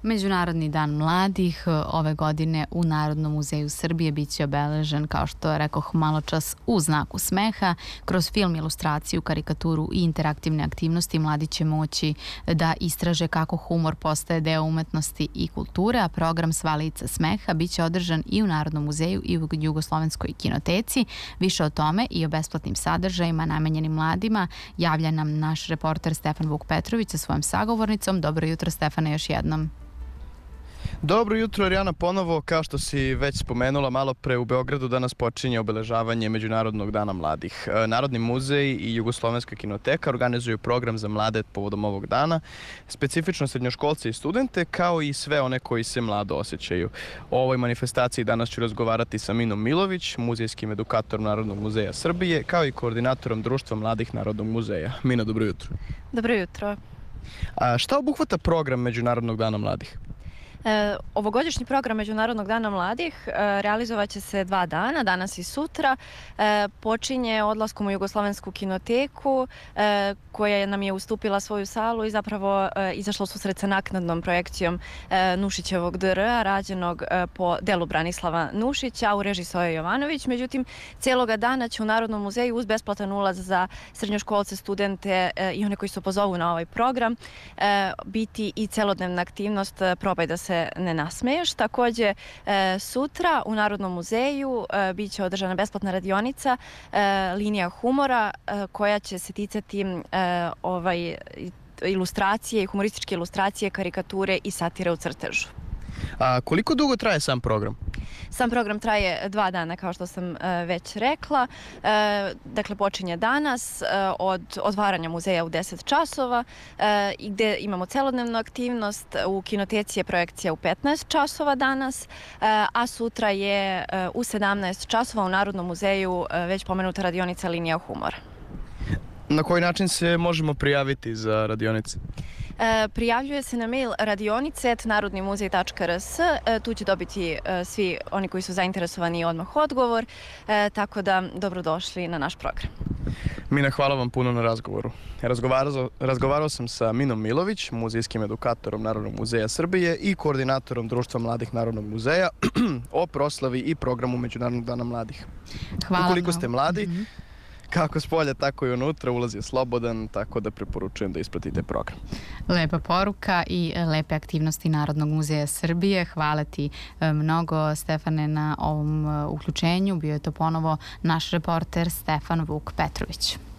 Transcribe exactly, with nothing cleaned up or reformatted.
Međunarodni dan mladih ove godine u Narodnom muzeju Srbije biće obeležen, kao što rekoh malo čas, u znaku smeha. Kroz film, ilustraciju, karikaturu i interaktivne aktivnosti mladi će moći da istraže kako humor postaje deo umetnosti i kulture, a program Sva lica smeha biće održan i u Narodnom muzeju i u Jugoslovenskoj kinoteci. Više o tome i o besplatnim sadržajima namenjenim mladima javlja nam naš reporter Stefan Vuk Petrović sa svojom sagovornicom. Dobro jutro, Stefane, još jednom. Dobro jutro, Arijana, ponovo. Kao što si već spomenula malo pre, u Beogradu danas počinje obeležavanje Međunarodnog dana mladih. Narodni muzej i Jugoslovenska kinoteka organizuju program za mlade povodom ovog dana, specifično srednjoškolce i studente, kao i sve one koji se mlado osjećaju. O ovoj manifestaciji danas ću razgovarati sa Minom Milović, muzejskim edukatorom Narodnog muzeja Srbije, kao i koordinatorom Društva mladih Narodnog muzeja. Mina, dobro jutro. Dobro jutro. A šta obuhvata program Međunarodnog dana mladih? E, ovogodišnji program Međunarodnog dana mladih e, realizovat će se dva dana, danas i sutra. E, počinje odlaskom u Jugoslovensku kinoteku, e, koja nam je ustupila svoju salu i zapravo e, izašla u susret sa naknadnom projekcijom e, Nušićevog D R-a, rađenog e, po delu Branislava Nušića u režiji Soje Jovanović. Međutim, cijeloga dana će u Narodnom muzeju uz besplatan ulaz za srednjoškolce, studente e, i one koji se pozovu na ovaj program e, biti i celodnevna aktivnost e, Probaj da se ne nasmeješ. Takođe, e, sutra u Narodnom muzeju e, bit će održana besplatna radionica e, Linija humora e, koja će se ticati e, ovaj, ilustracije, humorističke ilustracije, karikature i satire u crtežu. A koliko dugo traje sam program? Sam program traje dva dana, kao što sam e, već rekla. E, dakle, počinje danas e, od otvaranja muzeja u deset časova, e, gde imamo celodnevnu aktivnost. U kinoteci je projekcija u petnaest časova danas, e, a sutra je e, u sedamnaest časova u Narodnom muzeju e, već pomenuta radionica Linija humora. Na koji način se možemo prijaviti za radionice? E, prijavljuje se na mail radionice at narodni muzej tačka r s. E, tu će dobiti e, svi oni koji su zainteresovani odmah odgovor, e, tako da dobrodošli na naš program. Mina, hvala vam puno na razgovoru. Razgovarao, razgovarao sam sa Minom Milović, muzejskim edukatorom Narodnog muzeja Srbije i koordinatorom Društva mladih Narodnog muzeja o proslavi i programu Međunarodnog dana mladih. Hvala. Ukoliko ste mladi, mm-hmm. kako s polja, tako i unutra, ulaz je slobodan, tako da preporučujem da ispratite program. Lepa poruka i lepe aktivnosti Narodnog muzeja Srbije. Hvala ti mnogo, Stefane, na ovom uključenju. Bio je to ponovo naš reporter Stefan Vuk Petrović.